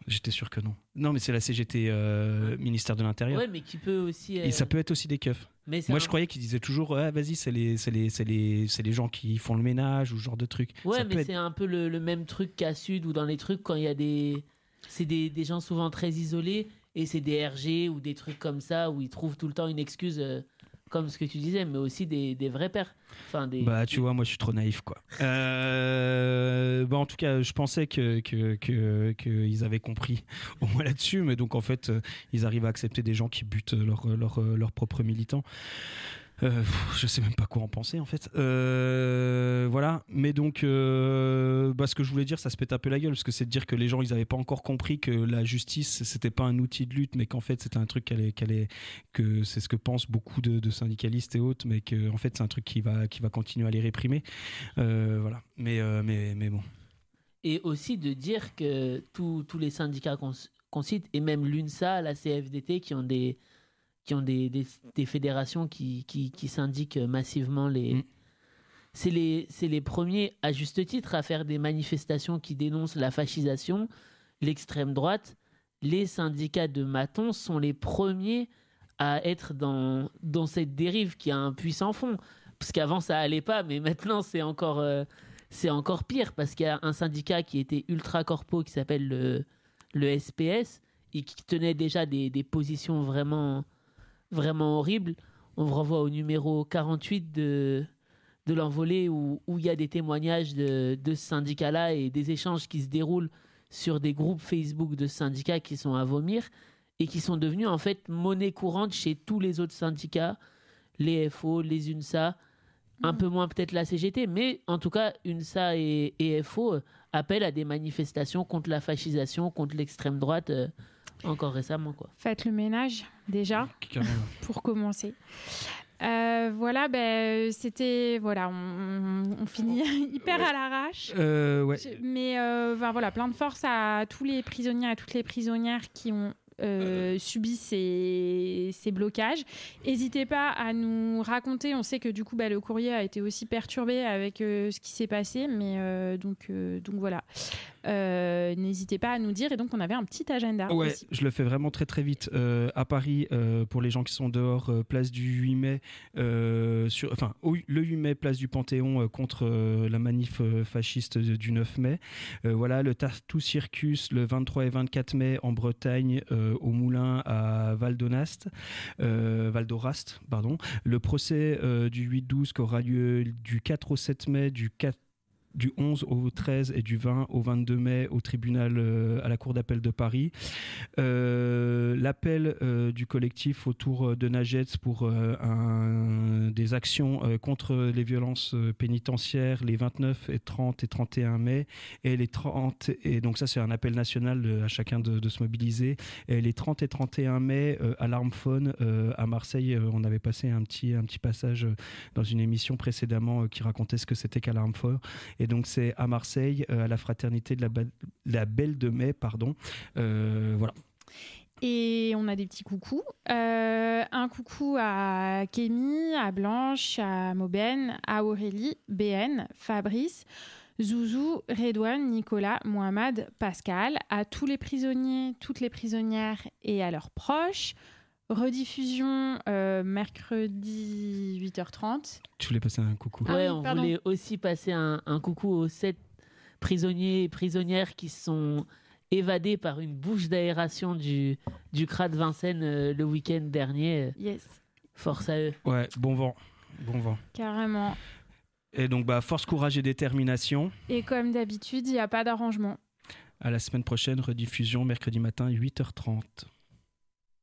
J'étais sûr que non. Non, mais c'est la CGT, ministère de l'Intérieur. Ouais, mais qui peut aussi. Et ça peut être aussi des keufs. Moi, je croyais qu'ils disaient toujours, vas-y, c'est les gens qui font le ménage ou ce genre de trucs. Ouais, ça mais c'est un peu le même truc qu'à Sud ou dans les trucs quand il y a c'est des gens souvent très isolés et c'est des RG ou des trucs comme ça où ils trouvent tout le temps une excuse. Comme ce que tu disais, mais aussi des vrais pères. Enfin, tu vois, moi je suis trop naïf, quoi. En tout cas, je pensais qu'ils avaient compris au moins là-dessus, mais donc en fait, ils arrivent à accepter des gens qui butent leurs propres militants. Je sais même pas quoi en penser en fait. Voilà, mais donc ce que je voulais dire, ça se pète un peu la gueule, parce que c'est de dire que les gens ils avaient pas encore compris que la justice c'était pas un outil de lutte, mais qu'en fait c'était un truc que c'est ce que pensent beaucoup de syndicalistes et autres, mais que en fait c'est un truc qui va continuer à les réprimer. Voilà, mais bon. Et aussi de dire que tous les syndicats qu'on cite, et même l'UNSA, la CFDT, qui ont des fédérations qui syndiquent massivement c'est les premiers, à juste titre, à faire des manifestations qui dénoncent la fascisation, l'extrême droite. Les syndicats de Maton sont les premiers à être dans cette dérive qui a un puissant fond. Parce qu'avant, ça allait pas, mais maintenant, c'est encore pire, parce qu'il y a un syndicat qui était ultra corpo qui s'appelle le SPS et qui tenait déjà des positions vraiment horrible. On vous renvoie au numéro 48 de l'envolée où il y a des témoignages de ce syndicat-là et des échanges qui se déroulent sur des groupes Facebook de syndicats qui sont à vomir et qui sont devenus en fait monnaie courante chez tous les autres syndicats, les FO, les UNSA, un peu moins peut-être la CGT, mais en tout cas UNSA et FO appellent à des manifestations contre la fascisation, contre l'extrême droite. Encore récemment, quoi. Faites le ménage, déjà, pour commencer. Voilà, c'était... Voilà, on finit hyper à l'arrache. Ouais. Mais voilà, plein de force à tous les prisonniers et à toutes les prisonnières qui ont subi ces blocages. N'hésitez pas à nous raconter. On sait que du coup, le courrier a été aussi perturbé avec ce qui s'est passé. Mais donc voilà. N'hésitez pas à nous dire. Et donc, on avait un petit agenda. Ouais, aussi. je le fais vraiment très très vite. À Paris, pour les gens qui sont dehors, place du 8 mai, le 8 mai, place du Panthéon, contre la manif fasciste du 9 mai. Voilà, le Tartu Circus, le 23 et 24 mai en Bretagne, au Moulin à Val d'Orast, pardon. Le procès du 8-12 qui aura lieu du 4 au 7 mai, du 11 au 13 et du 20 au 22 mai au tribunal à la Cour d'appel de Paris. L'appel du collectif autour de Nagetz pour des actions contre les violences pénitentiaires les 29 et 30 et 31 mai et les 30 et donc ça c'est un appel national à chacun de se mobiliser, et les 30 et 31 mai à l'Armphone à Marseille. On avait passé un petit passage dans une émission précédemment qui racontait ce que c'était qu'à l'Armphone. Et donc c'est à Marseille, à la fraternité de la Belle de Mai, pardon. Voilà. Et on a des petits coucous. Un coucou à Kémy, à Blanche, à Mauben, à Aurélie, BN, Fabrice, Zouzou, Redouane, Nicolas, Mohamed, Pascal, à tous les prisonniers, toutes les prisonnières et à leurs proches. Rediffusion mercredi 8h30. Tu voulais passer un coucou? Ouais, on voulait aussi passer un coucou aux 7 prisonniers et prisonnières qui sont évadés par une bouche d'aération du CRA de Vincennes le week-end dernier. Yes. Force à eux. Ouais, bon vent. Carrément. Et donc, force, courage et détermination. Et comme d'habitude, il n'y a pas d'arrangement. À la semaine prochaine, rediffusion mercredi matin 8h30.